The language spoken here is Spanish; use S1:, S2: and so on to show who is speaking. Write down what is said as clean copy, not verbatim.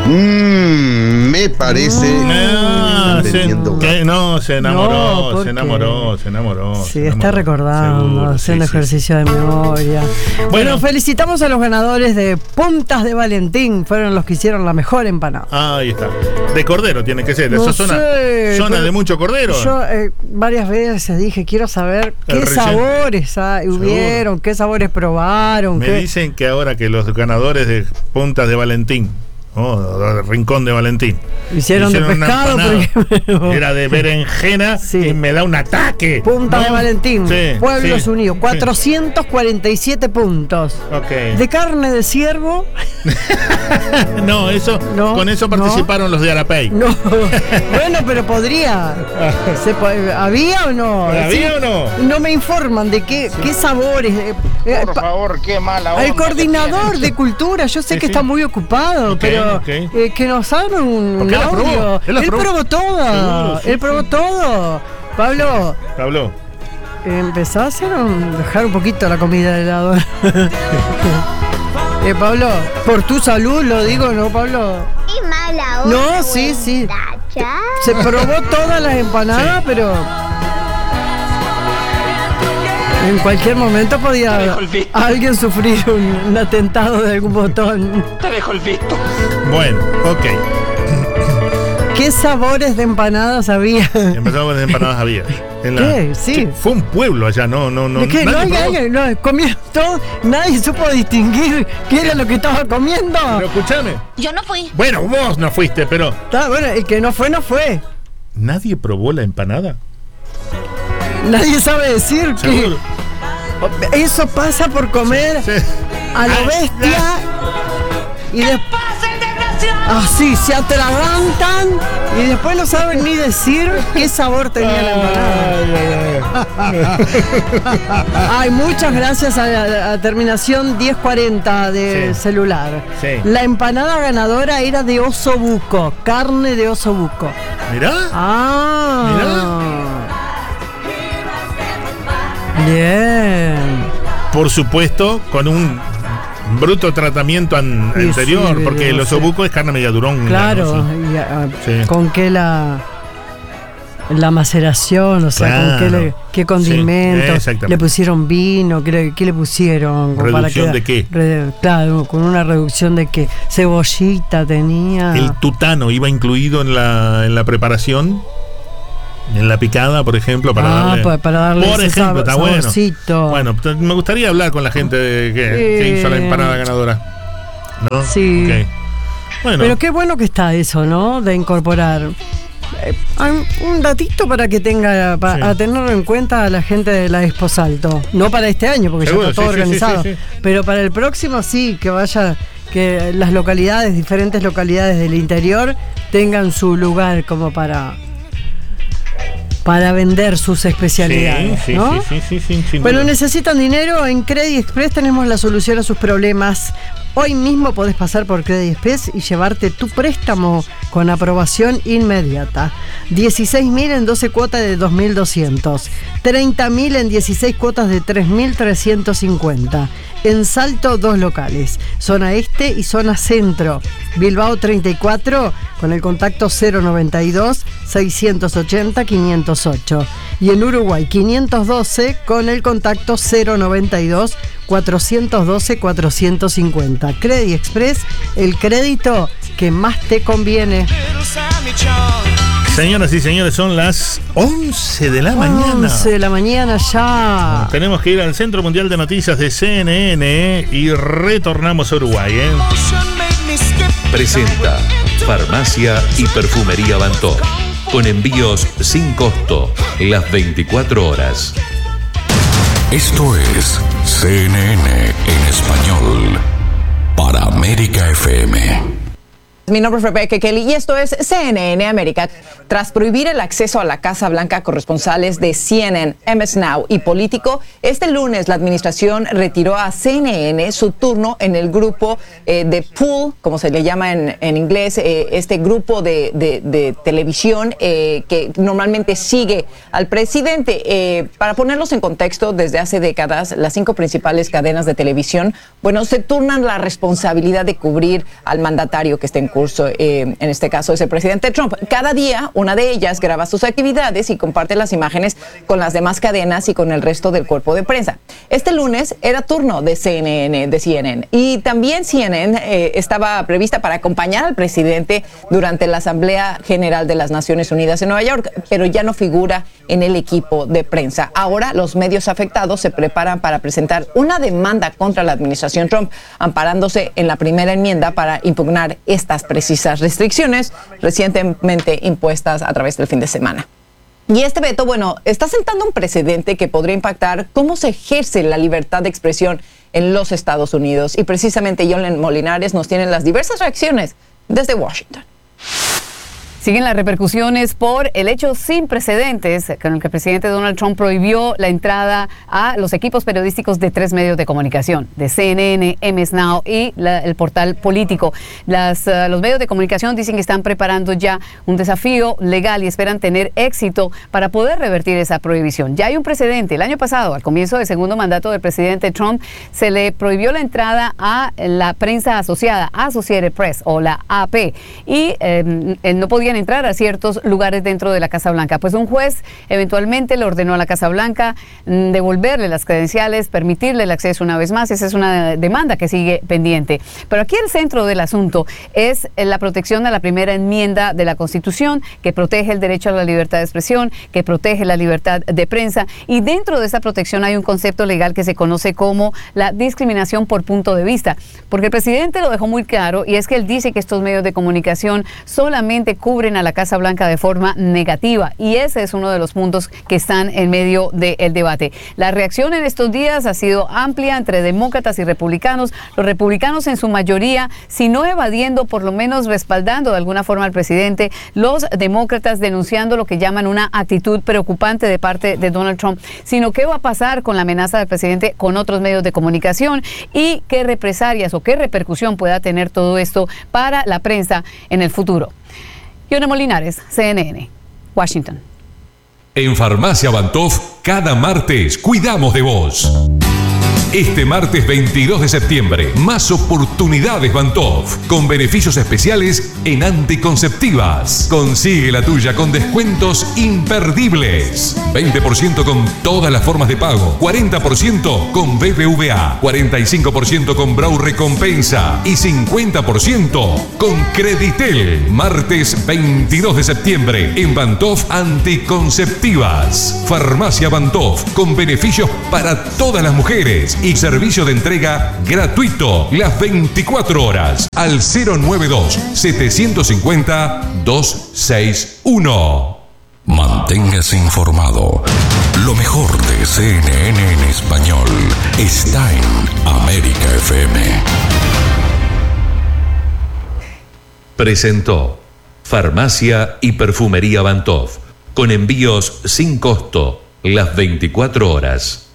S1: Me parece.
S2: Se enamoró.
S3: Sí, está recordando, haciendo ejercicio de memoria. Bueno, felicitamos a los ganadores de Puntas de Valentín. Fueron los que hicieron la mejor empanada.
S2: Ahí está. De cordero tiene que ser.
S3: No
S2: Esa zona de mucho cordero.
S3: Yo varias veces dije, quiero saber qué sabores hubieron, qué sabores probaron.
S2: Me dicen que ahora que los ganadores de Puntas de Valentín, Rincón de Valentín,
S3: hicieron de pescado,
S2: era de berenjena, y me da un ataque.
S3: Punta de Valentín, Pueblos Unidos, 447 puntos. De carne de ciervo.
S2: Con eso participaron los de Arapey.
S3: Bueno, pero podría. ¿Había o no?
S2: ¿Había o no?
S3: No me informan de qué sabores.
S4: Por favor, qué mala onda.
S3: El coordinador de cultura, yo sé que está muy ocupado, pero que nos haga un audio. Él probó todo. Él probó todo. Pablo. Empezó a dejar un poquito la comida de lado. Pablo, por tu salud lo digo, ¿no, Pablo?
S5: Qué mala onda.
S3: No, sí. Se probó todas las empanadas, pero en cualquier momento podía alguien sufrir un atentado de algún botón.
S4: Te dejo el visto.
S2: Bueno,
S3: ¿Qué sabores de empanadas había?
S2: Sabores de empanadas había.
S3: Sí.
S2: Fue un pueblo allá, no.
S3: Comía todo, nadie supo distinguir qué era lo que estaba comiendo.
S2: Pero escúchame.
S5: Yo no fui.
S2: Bueno, vos no fuiste, pero.
S3: El que no fue.
S2: ¿Nadie probó la empanada?
S3: Nadie sabe decir que eso pasa por comer a lo bestia y después así se atragantan y después no saben ni decir qué sabor tenía la empanada. Ay, muchas gracias a terminación 1040 de celular. La empanada ganadora era de osobuco, carne de osobuco.
S2: Mirá.
S3: Bien.
S2: Por supuesto, con un bruto tratamiento anterior, porque el osobuco es carne media durón.
S3: Claro, con qué la maceración, o sea, con qué condimentos, le pusieron vino, ¿qué le pusieron?
S2: ¿Reducción de qué?
S3: Claro, con una reducción de qué, cebollita tenía.
S2: El tutano iba incluido en la preparación. En la picada, por ejemplo, para darle
S3: por ejemplo, está saborcito.
S2: Bueno, me gustaría hablar con la gente que hizo la empanada ganadora, ¿no?
S3: Sí. Bueno. Pero qué bueno que está eso, ¿no? De incorporar un datito para que tenga, a tenerlo en cuenta a la gente de la Expo Salto. No para este año, porque ya está todo organizado. Pero para el próximo sí, que las diferentes localidades del interior tengan su lugar como para vender sus especialidades, ¿no? Sí. Bueno, necesitan dinero. En Credit Express tenemos la solución a sus problemas. Hoy mismo podés pasar por Credit Express y llevarte tu préstamo con aprobación inmediata. 16.000 en 12 cuotas de 2.200. 30.000 en 16 cuotas de 3.350. En Salto, 2 locales. Zona Este y Zona Centro. Bilbao 34 con el contacto 092-680-508. Y en Uruguay 512 con el contacto 092-412-450. Credit Express, el crédito que más te conviene.
S2: Señoras y señores, son las 11 de la mañana.
S3: 11 de la mañana ya.
S2: Tenemos que ir al Centro Mundial de Noticias de CNN y retornamos a Uruguay.
S6: Presenta Farmacia y Perfumería Bantó, con envíos sin costo las 24 horas.
S7: Esto es CNN en español para América FM.
S8: Mi nombre es Rebecca Kelly y esto es CNN América. Tras prohibir el acceso a la Casa Blanca a corresponsales de CNN, MS Now y Político, este lunes la administración retiró a CNN su turno en el grupo de Pool, como se le llama en inglés, este grupo de televisión que normalmente sigue al presidente. Para ponerlos en contexto, desde hace décadas, las 5 principales cadenas de televisión, se turnan la responsabilidad de cubrir al mandatario que esté en curso. Cruz, en este caso es el presidente Trump. Cada día una de ellas graba sus actividades y comparte las imágenes con las demás cadenas y con el resto del cuerpo de prensa. Este lunes era turno de CNN y también CNN estaba prevista para acompañar al presidente durante la Asamblea General de las Naciones Unidas en Nueva York, pero ya no figura en el equipo de prensa. Ahora los medios afectados se preparan para presentar una demanda contra la administración Trump, amparándose en la primera enmienda para impugnar estas precisas restricciones recientemente impuestas a través del fin de semana. Y este veto, está sentando un precedente que podría impactar cómo se ejerce la libertad de expresión en los Estados Unidos. Y precisamente Yolen Molinares nos tiene las diversas reacciones desde Washington.
S1: Siguen las repercusiones por el hecho sin precedentes con el que el presidente Donald Trump prohibió la entrada a los equipos periodísticos de 3 medios de comunicación, de CNN, MS Now y el portal Político. Los medios de comunicación dicen que están preparando ya un desafío legal y esperan tener éxito para poder revertir esa prohibición. Ya hay un precedente. El año pasado, al comienzo del segundo mandato del presidente Trump, se le prohibió la entrada a la prensa asociada, Associated Press o la AP, y no podían entrar a ciertos lugares dentro de la Casa Blanca. Pues un juez eventualmente le ordenó a la Casa Blanca devolverle las credenciales, permitirle el acceso una vez más. Esa es una demanda que sigue pendiente. Pero aquí el centro del asunto es la protección a la primera enmienda de la Constitución, que protege el derecho a la libertad de expresión, que protege la libertad de prensa, y dentro de esa protección hay un concepto legal que se conoce como la discriminación por punto de vista, porque el presidente lo dejó muy claro, y es que él dice que estos medios de comunicación solamente cubren a la Casa Blanca de forma negativa, y ese es uno de los puntos que están en medio del debate. La reacción en estos días ha sido amplia entre demócratas y republicanos. Los republicanos en su mayoría, si no evadiendo, por lo menos respaldando de alguna forma al presidente. Los demócratas denunciando lo que llaman una actitud preocupante de parte de Donald Trump, sino qué va a pasar con la amenaza del presidente con otros medios de comunicación y qué represalias o qué repercusión pueda tener todo esto para la prensa en el futuro. Yolen Molinares, CNN, Washington.
S6: En Farmacia Bantoff, cada martes cuidamos de vos. Este martes 22 de septiembre, más oportunidades Bantoff, con beneficios especiales en anticonceptivas. Consigue la tuya con descuentos imperdibles. 20% con todas las formas de pago, 40% con BBVA, 45% con Brau Recompensa y 50% con Creditel. Martes 22 de septiembre en Bantoff Anticonceptivas. Farmacia Bantoff, con beneficios para todas las mujeres y servicio de entrega gratuito las 24 horas al 092-750-261.
S7: Manténgase informado. Lo mejor de CNN en español está en América FM.
S6: Presentó Farmacia y Perfumería Bantoff, con envíos sin costo las 24 horas.